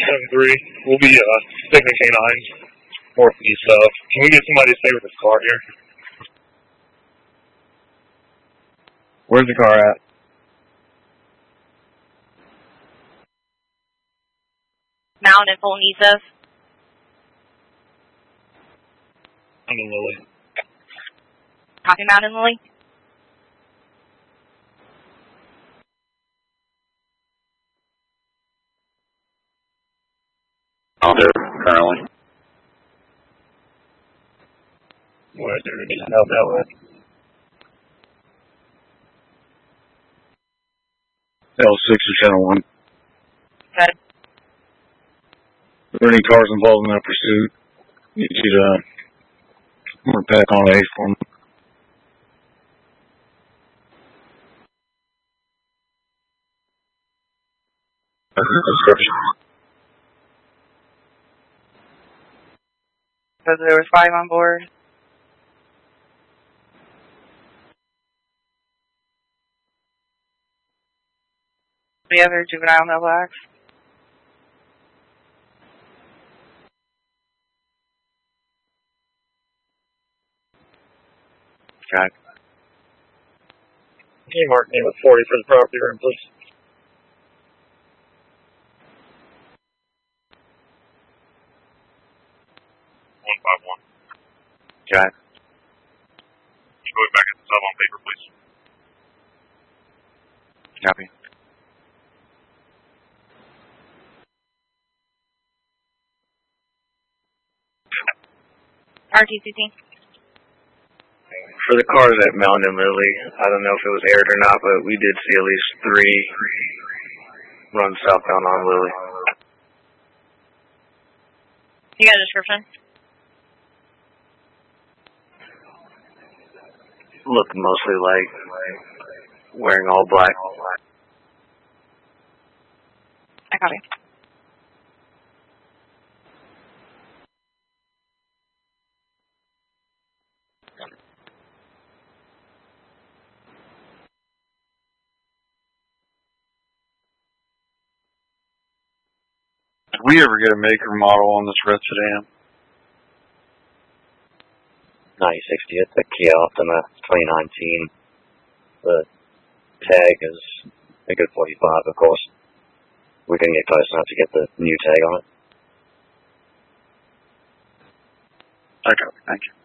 10-3. We'll be Sigma K9 northeast of. Can we get somebody to stay with this car here? Where's the car at? Mountain and full needs of. I'm in Lily. Copy Mountain Lily. Out there currently. What do we need help out with? L6 or Channel 1. Good. Are there any cars involved in that pursuit? Need you to pack on A for me. Description. So there was 5 on board. The other juvenile mailbox. Okay. Can you mark me with 40 for the property room, please? Okay. Can you go back at the sub on paper, please? Copy. RTCT. For the cars at Mountain and Lily, I don't know if it was aired or not, but we did see at least 3 run southbound on Lily. You got a description? Looked mostly like wearing all black. I copy. Did we ever get a maker model on this red sedan? 9060, it's a Kia Optima 2019. The tag is a good 45, of course. We can get close enough to get the new tag on it. Okay, thank you.